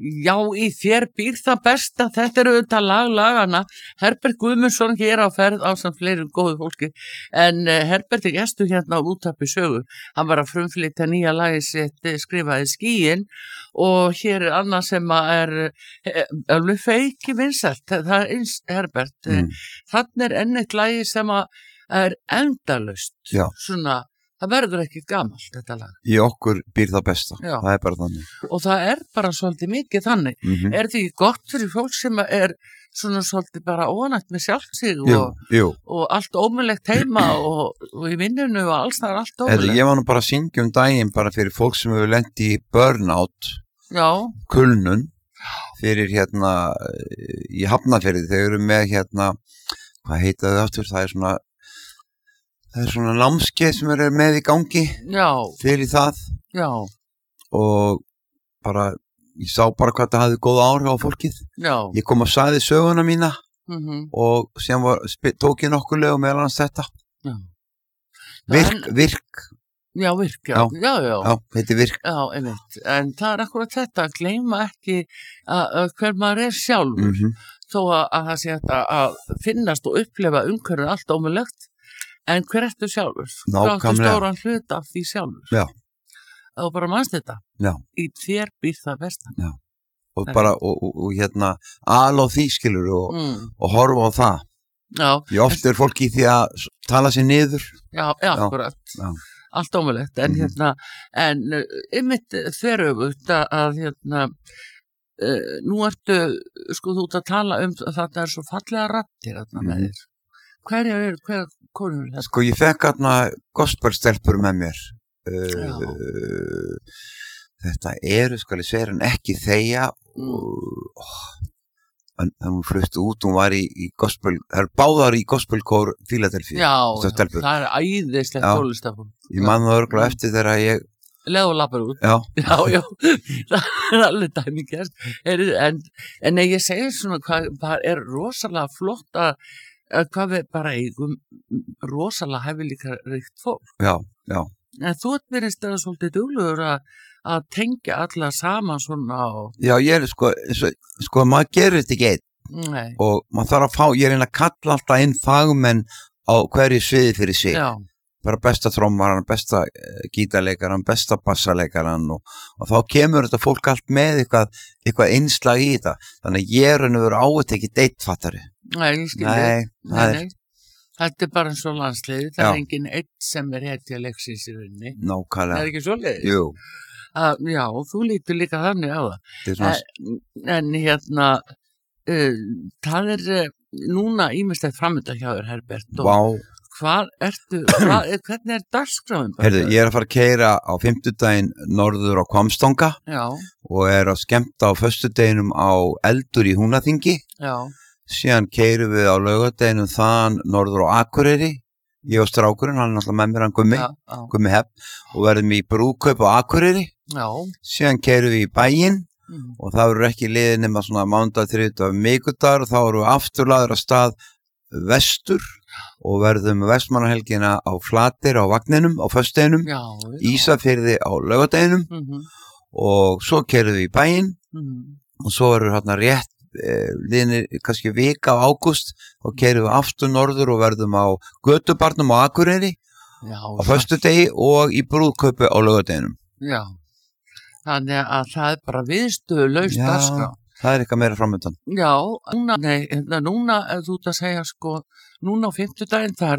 Já, í þér býr það besta, þetta auðvitað lagana. Herbert Guðmundsson hér á ferð ásamt fleiri góðu fólki, en Herbert gestur hérna á Útvarpi Sögu. Hann var að frumflytja nýja lagi sitt skrifaði Skýin og hér annað sem alveg feiki vinsælt, það eins Herbert. Þannig enn eitt lagi sem endalaust, svona. Það verður ekki gamalt, þetta lag. Í okkur býr það besta, það bara þannig. Og það bara svolítið mikið þannig. Er því gott fyrir fólk sem svona svolítið bara óanægt með sjálf sig og allt ómulegt heima og í vinnunu og alls það allt ómulegt. Ég var nú bara að syngja daginn bara fyrir fólk sem hefur lent í burnout, kulnun, fyrir í Hafnarfirði. Þeir eru með hvað heita þau aftur, það svona námskeið sem með í gangi fyrir það og bara ég sá bara hvað það hafði góð áhrif á fólkið. Ég kom og sagði söguna mína og síðan tók ég nokkur lög og meðal annars þetta. Virk. Já, virk, já. Þetta virk. Já, einmitt. En það akkurat þetta, gleyma ekki hver maður sjálfur, þó að það sé að finnast og upplefa umhverfið allt ómulegt. En hver ertu sjálfur? Nákvæmlega. Þú stóran hlut af því sjálfur. Já. Og bara manst þetta. Já. Í þér býr það besta. Já. Og bara, og ala á því skilur og horfa á það. Já. Ég oft fólki í því að tala sér niður. Já, akkurat. Já. Allt ómulegt. En en einmitt þveröfugt að nú ertu, sko, þú ert að tala þetta svo fallega raddir með þér. Hver konur þetta? Sko, ég fekk gospelstelpur með mér. Þetta skal ég segja, en ekki þegja. Hún flutti út, hún var í gospel, báðar í gospelkór Fíladelfíu. Já, það æðislegt tólistafn. Ég man það örugglega eftir þegar ég leið og lappar út. Já, það alveg dæmigert. En ég segi svona, hvað rosalega flott hvað við bara eigum rosalega hæfileika ríkt fólk. Já. En þú verðist svolítið duglegur að tengja alla saman svona Já, ég sko, maður gerir þetta ekki einn. Og maður þarf að fá, ég reyna að kalla alltaf inn fagmenn á hverju sviði fyrir sig. Já. Bara besta trommaran, besta gítarleikaran, besta bassaleikaran og þá kemur þetta fólk allt með eitthvað innslag í þetta. Þannig að ég verið átt ekki deittfattari. Nei, ég skilji. Nei. Þetta bara eins og landsliði. Það enginn einn sem hetja leiksins í rauninni. Nákvæmlega. Það ekki svoleiðis? Jú. Já, þú lítur líka þannig á það. En það núna ýmislegt framönda hjá þér, Herbert. Vá. Hvernig dagskráin? Heyrðu, ég að fara að keyra á fimmtudaginn norður á Hvammstanga og að skemmta á föstudeginum á Eldur í Húnaþingi. Já. Síðan keyrum við á laugardeginum þaðan norður á Akureyri. Ég og strákurinn, hann náttúrulega með mér, hann Gummi Hepp og verðum í brúðkaup á Akureyri. Já. Síðan keyrum við í bæinn og það verður ekki liðið nema svona mánudag, þriðjudag, miðvikudagur og þá erum við afturlaður af stað vestur og verðum Vestmannahelgina á Flateyri á vagninum á föstudeginum, Ísafirði á laugardeginum og svo keyrum við í bæinn og svo verður rétt liðinir kannski vika á ágúst og keyrum við aftur norður og verðum á Götubarnum á Akureyri á föstudegi og í brúðkaupi á laugardeginum. Já, þannig að það bara viðstöðulaust dagskrá. Það eitthvað meira framöndan. Já, núna ef þú ert að segja sko, núna á fimmtudaginn það